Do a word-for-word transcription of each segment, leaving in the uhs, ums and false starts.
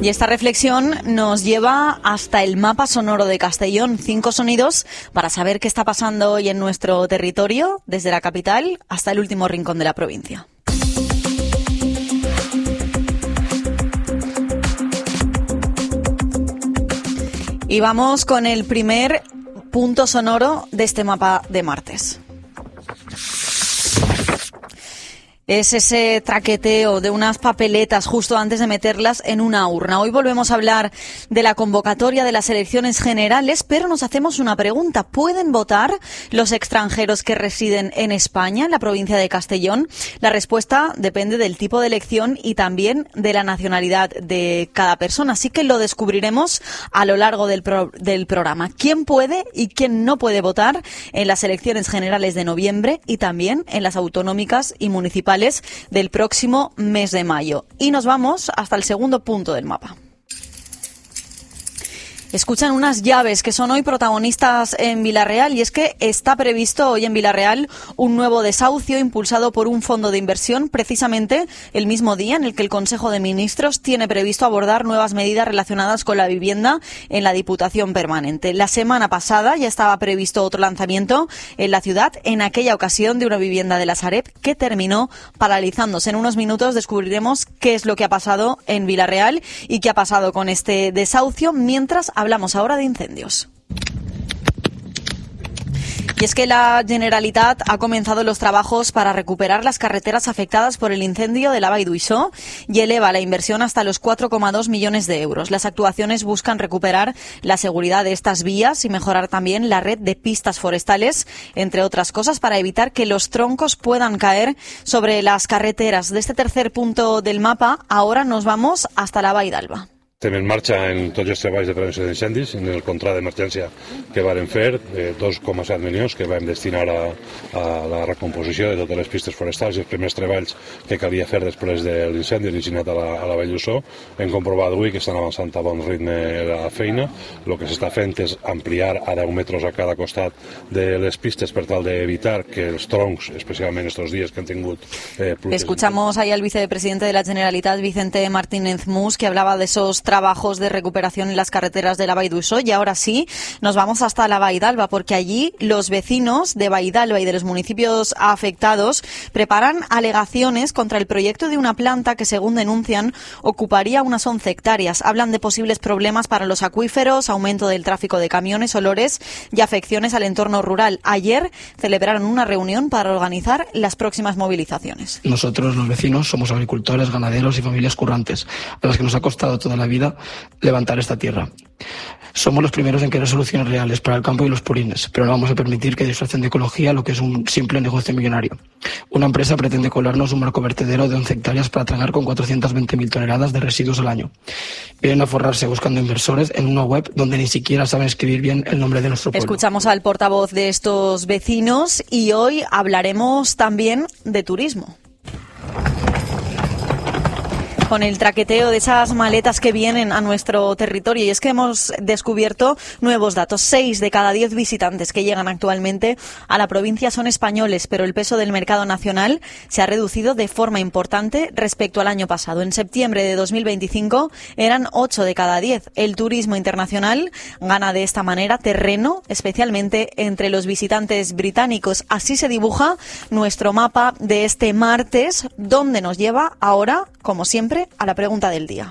Y esta reflexión nos lleva hasta el mapa sonoro de Castellón. Cinco sonidos para saber qué está pasando hoy en nuestro territorio, desde la capital hasta el último rincón de la provincia. Y vamos con el primer punto sonoro de este mapa de martes. Es ese traqueteo de unas papeletas justo antes de meterlas en una urna. Hoy volvemos a hablar de la convocatoria de las elecciones generales, pero nos hacemos una pregunta. ¿Pueden votar los extranjeros que residen en España, en la provincia de Castellón? La respuesta depende del tipo de elección y también de la nacionalidad de cada persona. Así que lo descubriremos a lo largo del, pro- del programa. ¿Quién puede y quién no puede votar en las elecciones generales de noviembre y también en las autonómicas y municipales del próximo mes de mayo? Y nos vamos hasta el segundo punto del mapa. Escuchan unas llaves que son hoy protagonistas en Vila-real, y es que está previsto hoy en Vila-real un nuevo desahucio impulsado por un fondo de inversión, precisamente el mismo día en el que el Consejo de Ministros tiene previsto abordar nuevas medidas relacionadas con la vivienda en la Diputación Permanente. La semana pasada ya estaba previsto otro lanzamiento en la ciudad, en aquella ocasión de una vivienda de la Sareb que terminó paralizándose. En unos minutos descubriremos qué es lo que ha pasado en Vila-real y qué ha pasado con este desahucio, mientras hablamos ahora de incendios. Y es que la Generalitat ha comenzado los trabajos para recuperar las carreteras afectadas por el incendio de la Vall d'Uixó y eleva la inversión hasta los cuatro coma dos millones de euros. Las actuaciones buscan recuperar la seguridad de estas vías y mejorar también la red de pistas forestales, entre otras cosas, para evitar que los troncos puedan caer sobre las carreteras. De este tercer punto del mapa, ahora nos vamos hasta la Vall d'Alba. Estem en marxa en tots els treballs de prevenció d'incendis, en el contrat d'emergència que vàrem fer, eh, dos coma set milions que vam destinar a, a la recomposició de totes les pistes forestals i els primers treballs que calia fer després de l'incendi originat a la, a la Vall d'Uixó. Hem comprovat avui que estan avançant a bon ritme la feina. El que s'està fent és ampliar a deu metres a cada costat de les pistes per tal d'evitar que els troncs, especialment estos dies que han tingut... Eh, Escuchamos ahí al vicepresidente de la Generalitat, Vicente Martínez Mus, que hablaba de esos trabajos de recuperación en las carreteras de la Vall d'Uixó. Y ahora sí, nos vamos hasta la Vall d'Alba, porque allí los vecinos de Vall d'Alba y de los municipios afectados preparan alegaciones contra el proyecto de una planta que, según denuncian, ocuparía unas once hectáreas. Hablan de posibles problemas para los acuíferos, aumento del tráfico de camiones, olores y afecciones al entorno rural. Ayer celebraron una reunión para organizar las próximas movilizaciones. Nosotros, los vecinos, somos agricultores, ganaderos y familias currantes, a las que nos ha costado toda la vida levantar esta tierra. Somos los primeros en querer soluciones reales para el campo y los purines, pero no vamos a permitir que disfracen de ecología lo que es un simple negocio millonario. Una empresa pretende colarnos un marco vertedero de once hectáreas para tragar con cuatrocientas veinte mil toneladas de residuos al año. Vienen a forrarse buscando inversores en una web donde ni siquiera saben escribir bien el nombre de nuestro pueblo. Escuchamos al portavoz de estos vecinos y hoy hablaremos también de turismo. Con el traqueteo de esas maletas que vienen a nuestro territorio. Y es que hemos descubierto nuevos datos. Seis de cada diez visitantes que llegan actualmente a la provincia son españoles, pero el peso del mercado nacional se ha reducido de forma importante respecto al año pasado. En septiembre de dos mil veinticinco eran ocho de cada diez. El turismo internacional gana de esta manera terreno, especialmente entre los visitantes británicos. Así se dibuja nuestro mapa de este martes, donde nos lleva ahora, como siempre, a la pregunta del día.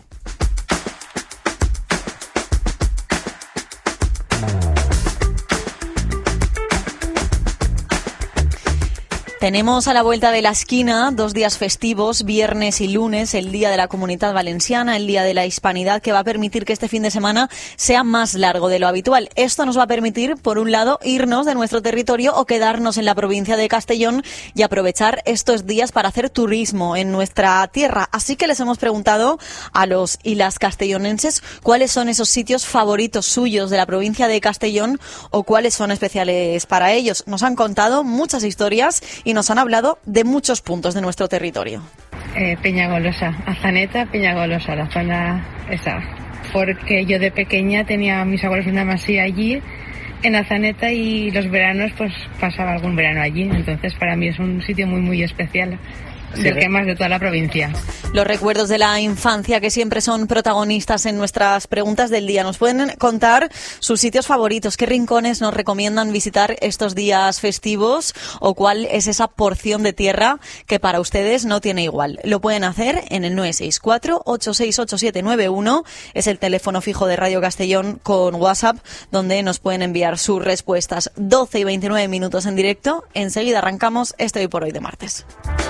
Tenemos a la vuelta de la esquina dos días festivos, viernes y lunes, el Día de la Comunidad Valenciana, el Día de la Hispanidad, que va a permitir que este fin de semana sea más largo de lo habitual. Esto nos va a permitir, por un lado, irnos de nuestro territorio o quedarnos en la provincia de Castellón y aprovechar estos días para hacer turismo en nuestra tierra. Así que les hemos preguntado a los y las castellonenses cuáles son esos sitios favoritos suyos de la provincia de Castellón o cuáles son especiales para ellos. Nos han contado muchas historias y nos han hablado de muchos puntos de nuestro territorio. Eh, Peñagolosa, Azaneta, Peñagolosa, la zona esa. Porque yo de pequeña tenía a mis abuelos una masía allí, en Azaneta, y los veranos pues pasaba algún verano allí. Entonces para mí es un sitio muy muy especial. del que más de toda la provincia. Los recuerdos de la infancia que siempre son protagonistas en nuestras preguntas del día. Nos pueden contar sus sitios favoritos, qué rincones nos recomiendan visitar estos días festivos o cuál es esa porción de tierra que para ustedes no tiene igual. Lo pueden hacer en el nueve seis cuatro, ocho seis ocho siete nueve uno, es el teléfono fijo de Radio Castellón con WhatsApp, donde nos pueden enviar sus respuestas. doce y veintinueve minutos en directo. Enseguida arrancamos este Hoy por Hoy de martes.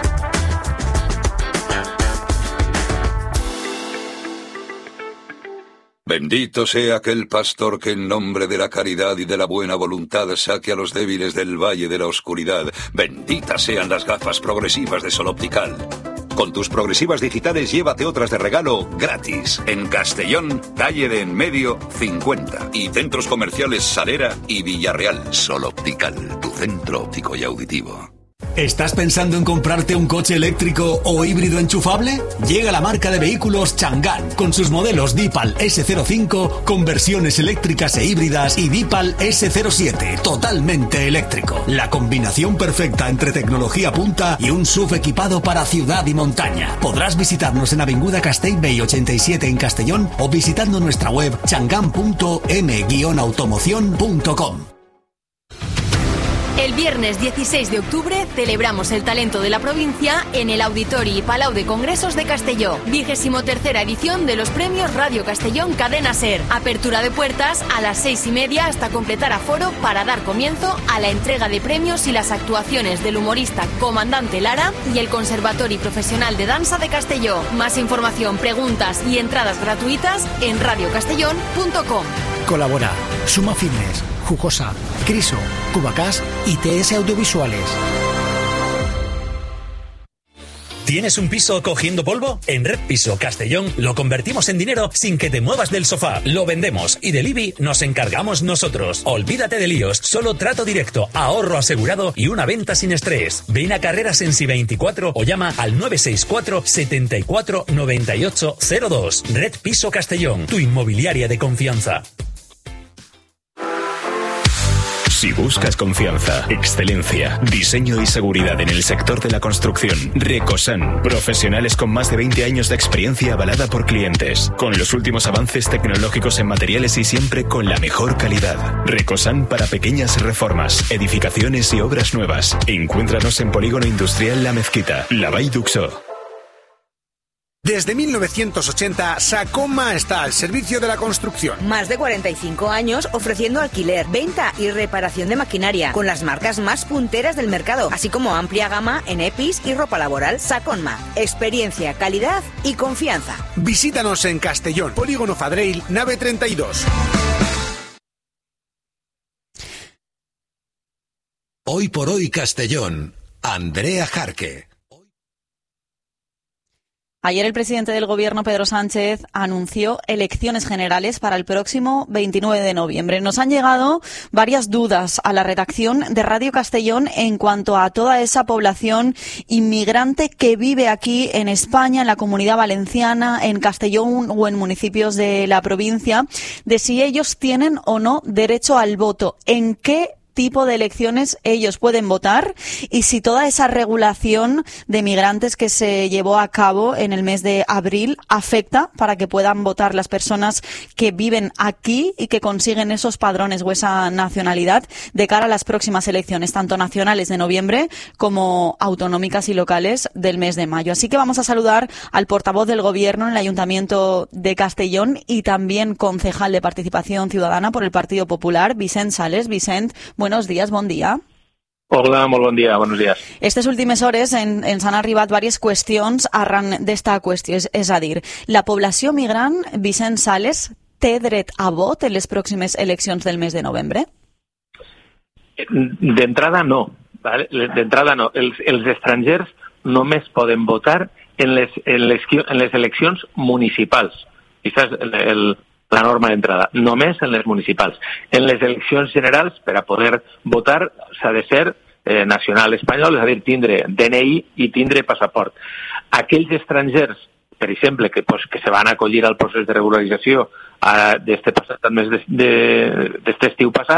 Bendito sea aquel pastor que en nombre de la caridad y de la buena voluntad saque a los débiles del valle de la oscuridad. Benditas sean las gafas progresivas de Sol Optical. Con tus progresivas digitales llévate otras de regalo gratis. En Castellón, calle de En Medio, cincuenta. Y centros comerciales Salera y Villarreal. Sol Optical, tu centro óptico y auditivo. ¿Estás pensando en comprarte un coche eléctrico o híbrido enchufable? Llega la marca de vehículos Chang'an con sus modelos Deepal ese cero cinco con versiones eléctricas e híbridas y Deepal ese cero siete totalmente eléctrico. La combinación perfecta entre tecnología punta y un S U V equipado para ciudad y montaña. Podrás visitarnos en Avinguda Castellbell ochenta y siete en Castellón o visitando nuestra web chang'an punto m guion automoción punto com. El viernes dieciséis de octubre celebramos el talento de la provincia en el Auditori Palau de Congresos de Castelló. Vigésimo tercera edición de los premios Radio Castellón Cadena Ser. Apertura de puertas a las seis y media hasta completar aforo para dar comienzo a la entrega de premios y las actuaciones del humorista Comandante Lara y el Conservatori Profesional de Danza de Castelló. Más información, preguntas y entradas gratuitas en radio castellón punto com. Colabora Suma Fitness, Jugosa, Criso, Cubacas y T S Audiovisuales. ¿Tienes un piso cogiendo polvo? En Red Piso Castellón lo convertimos en dinero sin que te muevas del sofá. Lo vendemos y del I B I nos encargamos nosotros. Olvídate de líos, solo trato directo, ahorro asegurado y una venta sin estrés. Ven a Carreras Sensi veinticuatro o llama al nueve seis cuatro, setenta y cuatro, noventa y ocho cero dos. Red Piso Castellón, tu inmobiliaria de confianza. Si buscas confianza, excelencia, diseño y seguridad en el sector de la construcción, Recosan, profesionales con más de veinte años de experiencia avalada por clientes, con los últimos avances tecnológicos en materiales y siempre con la mejor calidad. Recosan para pequeñas reformas, edificaciones y obras nuevas. Encuéntranos en Polígono Industrial La Mezquita, La Vall d'Uxó. Desde mil novecientos ochenta, Sacoma está al servicio de la construcción. Más de cuarenta y cinco años ofreciendo alquiler, venta y reparación de maquinaria, con las marcas más punteras del mercado, así como amplia gama en E P I S y ropa laboral. Sacoma, experiencia, calidad y confianza. Visítanos en Castellón, Polígono Fadreil, nave treinta y dos. Hoy por hoy Castellón, Andrea Jarque. Ayer el presidente del Gobierno, Pedro Sánchez, anunció elecciones generales para el próximo veintinueve de noviembre. Nos han llegado varias dudas a la redacción de Radio Castellón en cuanto a toda esa población inmigrante que vive aquí en España, en la Comunidad Valenciana, en Castellón o en municipios de la provincia, de si ellos tienen o no derecho al voto. ¿En qué tipo de elecciones ellos pueden votar y si toda esa regulación de migrantes que se llevó a cabo en el mes de abril afecta para que puedan votar las personas que viven aquí y que consiguen esos padrones o esa nacionalidad de cara a las próximas elecciones, tanto nacionales de noviembre como autonómicas y locales del mes de mayo. Así que vamos a saludar al portavoz del Gobierno en el Ayuntamiento de Castellón y también concejal de Participación Ciudadana por el Partido Popular, Vicent Sales. Vicent, buenos días, bon dia. Hola, molt bon dia, buenos días. Estes últimes hores en, ens han arribat diverses qüestions arran d'esta qüestió, és, és a dir, la població migrant, Vicent Sales, té dret a vot en les pròximes eleccions del mes de novembre? D'entrada no, ¿vale? D'entrada no. Els, els estrangers només poden votar en les, en les, en les eleccions municipals. Això és el, el la norma d'entrada, només en les municipals. En les eleccions generals, per a poder votar, s'ha de ser eh, nacional espanyol, és a dir, tindre D N I i tindre passaport. Aquells estrangers, per exemple, que, pues, que se van acollir al procés de regularització eh, d'este passat mes d'este estiu passat,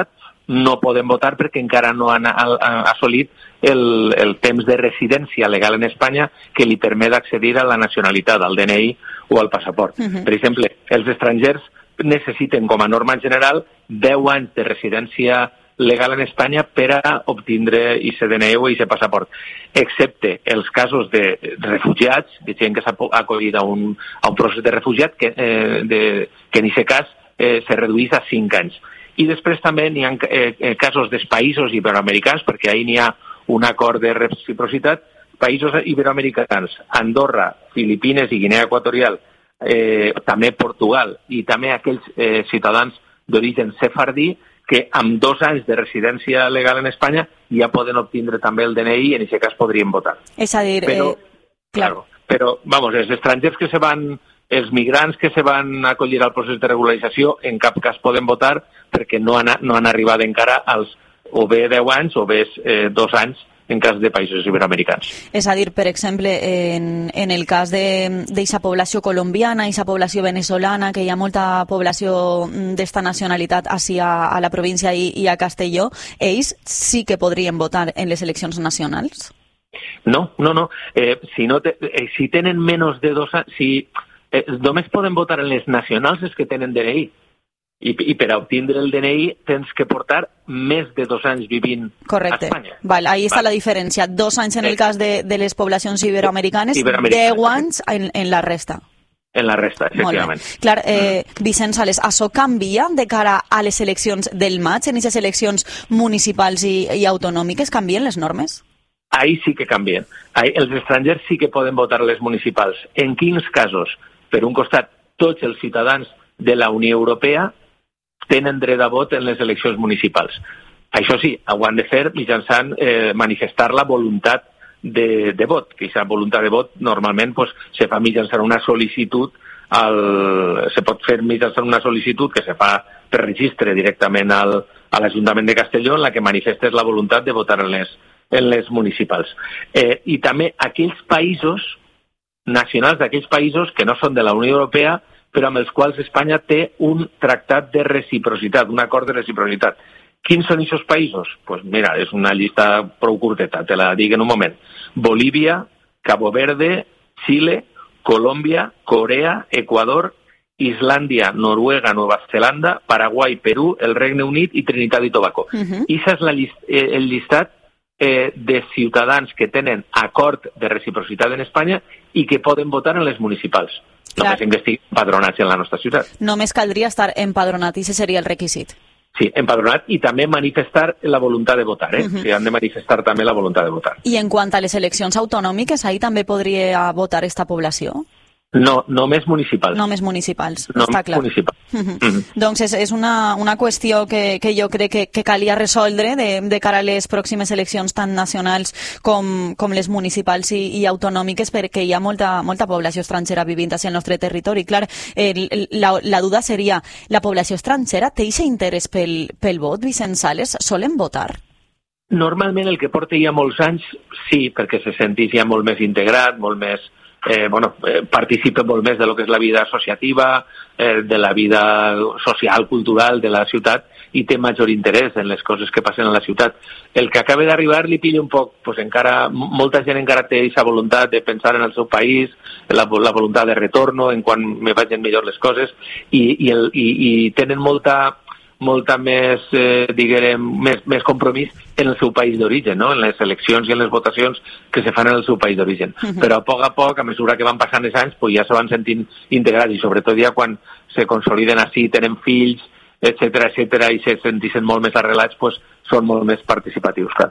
no poden votar perquè encara no han assolit el, el temps de residència legal en Espanya que li permet accedir a la nacionalitat, al D N I o al passaport. Uh-huh. Per exemple, els estrangers necessiten, com a norma general, deu anys de residència legal en Espanya per a obtindre I C D N I o I C passaport, excepte els casos de refugiats, de gent que s'ha acollit a un, a un procés de refugiat, que, eh, de, que en aquest cas eh, se reduís a cinc anys. I després també n'hi ha eh, casos dels països iberoamericans, perquè ahir n'hi ha un acord de reciprocitat, països iberoamericans, Andorra, Filipines i Guinea Equatorial, eh, també Portugal, i també aquells eh, ciutadans d'origen sefardí que amb dos anys de residència legal en Espanya ja poden obtindre també el D N I i en aquest cas podrien votar. És a dir, però, eh, claro. Però, vamos, els estrangers que se van, els migrants que se van acollir al procés de regularització en cap cas poden votar perquè no han, no han arribat encara als o bé deu anys o bé eh, dos anys en cas de països iberoamericans. És a dir, per exemple, en, en el cas d'aquesta població colombiana, aquesta població venezolana, que hi ha molta població d'esta nacionalitat així a, a la província i, i a Castelló, ells sí que podrien votar en les eleccions nacionals? No, no, no. Eh, si, no te, eh, si tenen menys de dos anys, si eh, només poden votar en les nacionals els que tenen D N I. I, i per a obtindre el D N I tens que portar més de dos anys vivint Correcte. a Espanya. Val, ahí està Val. la diferència. Dos anys en el cas de, de les poblacions iberoamericanes, Iberoamericanes. deu anys en, en la resta. En la resta, efectivament. Clar, eh, Vicent Sales, això canvia de cara a les eleccions del maig, en aquestes eleccions municipals i, i autonòmiques? Canvien les normes? Ahí sí que canvien. Ahí, els estrangers sí que poden votar a les municipals. En quins casos? Per un costat, tots els ciutadans de la Unió Europea tenen dret a vot en les eleccions municipals. Això sí, ho han de fer mitjançant eh, manifestar la voluntat de, de vot, que aquesta voluntat de vot normalment pues, se fa mitjançant una sol·licitud, al, se pot fer mitjançant una sol·licitud que se fa per registre directament al, a l'Ajuntament de Castelló, en la que manifestes la voluntat de votar en les, en les municipals. Eh, I també aquells països nacionals d'aquells països que no són de la Unió Europea, però amb els quals Espanya té un tractat de reciprocitat, un acord de reciprocitat. Quins són aquests països? Pues mira, és una llista prou curteta, te la dic en un moment. Bolívia, Cabo Verde, Xile, Colòmbia, Corea, Equador, Islàndia, Noruega, Nova Zelanda, Paraguai, Perú, el Regne Unit i Trinitat i Tobago. Uh-huh. I això és la llist, eh, el llistat eh, de ciutadans que tenen acord de reciprocitat en Espanya i que poden votar en les municipals. Només hem d'estar empadronats en la nostra ciutat. Només caldria estar empadronat, i ese seria el requisit. Sí, empadronat i també manifestar la voluntat de votar, eh? Uh-huh. Sí, han de manifestar també la voluntat de votar. I en quant a les eleccions autonòmiques, ahí també podria votar esta població? No, només municipals. Només municipals, només està clar. Municipals. Uh-huh. Uh-huh. Doncs és, és una, una qüestió que, que jo crec que, que calia resoldre de, de cara a les pròximes eleccions tant nacionals com, com les municipals i, i autonòmiques, perquè hi ha molta, molta població estrangera vivint al nostre territori. Clar, el, la, la duda seria, la població estrangera té aquest interès pel, pel vot, Vicent Sales? Solen votar? Normalment el que porta ja molts anys, sí, perquè se sentís ja molt més integrat, molt més Eh, bueno, eh, participa molt més de lo que és la vida associativa, eh, de la vida social, cultural de la ciutat i té major interès en les coses que passen a la ciutat. El que acaba d'arribar li pilla un poc, pues encara, molta gent encara té aquesta voluntat de pensar en el seu país, la, la voluntat de retorno, en quan me vagin millor les coses, i, i, el, i, i tenen molta molta més, eh, diguem, més, més compromís en el seu país d'origen, no? En les eleccions i en les votacions que se fan en el seu país d'origen. Uh-huh. Però a poc a poc, a mesura que van passant els anys, pues ja se van sentint integrats, i sobretot ja quan se consoliden així, tenen fills, etcètera, etcètera, i se senteixen molt més arrelats, pues són molt més participatius, clar.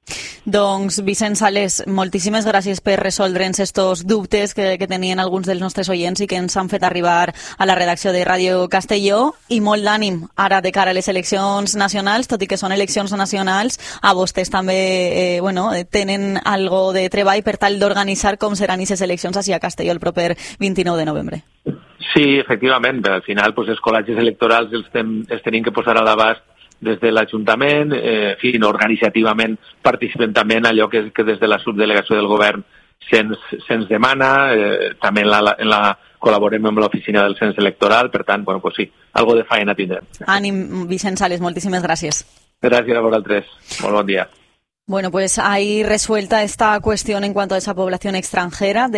Doncs, Vicent Sales, moltíssimes gràcies per resoldre'ns estos dubtes que, que tenien alguns dels nostres oients i que ens han fet arribar a la redacció de Ràdio Castelló, i molt d'ànim ara de cara a les eleccions nacionals, tot i que són eleccions nacionals, a vostès també eh, bueno, tenen algo de treball per tal d'organitzar com seran aquestes eleccions així a Castelló el proper vint-i-nou de novembre. Sí, efectivament, al final pues, els col·legis electorals els, ten, els tenim que posar a l'abast des de l'Ajuntament, eh, en fi, organitzativament participem també en allò que, que des de la subdelegació del govern se'ns, se'ns demana, eh, també en la, en la, col·laborem amb l'oficina del cens electoral, per tant, bueno, pues sí, algo de faena tindrem. Ànim, Vicent Sales, moltíssimes gràcies. Gràcies a vosaltres. Molt bon dia. Bueno, pues ahí resuelta esta cuestión en cuanto a esa población extranjera.